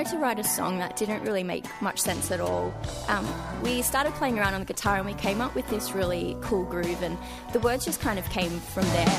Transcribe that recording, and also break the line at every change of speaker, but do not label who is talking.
wanted to write a song that didn't really make much sense at all. We started playing around on the guitar and we came up with this really cool groove, and the words just kind of came from there.